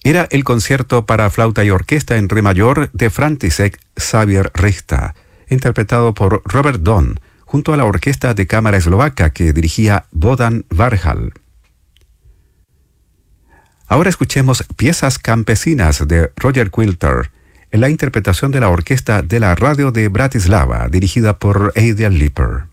Era el concierto para flauta y orquesta en re mayor de František Xavier Richta, interpretado por Robert Don, junto a la orquesta de cámara eslovaca que dirigía Bohdan Varhal. Ahora escuchemos Piezas campesinas de Roger Quilter, en la interpretación de la orquesta de la radio de Bratislava, dirigida por Adrian Liper.